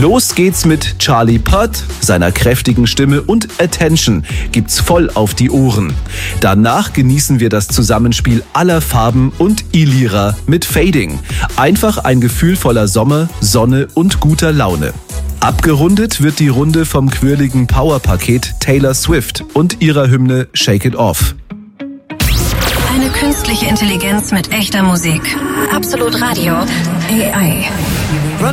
Los geht's mit Charlie Puth, seiner kräftigen Stimme und Attention gibt's voll auf die Ohren. Danach genießen wir das Zusammenspiel aller Farben und Ilira mit Fading. Einfach ein Gefühl voller Sommer, Sonne und guter Laune. Abgerundet wird die Runde vom quirligen Powerpaket Taylor Swift und ihrer Hymne Shake It Off. Eine künstliche Intelligenz mit echter Musik. Absolut Radio. AI.